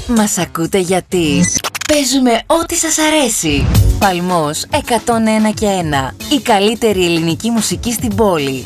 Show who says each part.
Speaker 1: Μας ακούτε γιατί παίζουμε ό,τι σας αρέσει. Παλμός 101 και 1. Η καλύτερη ελληνική μουσική στην πόλη.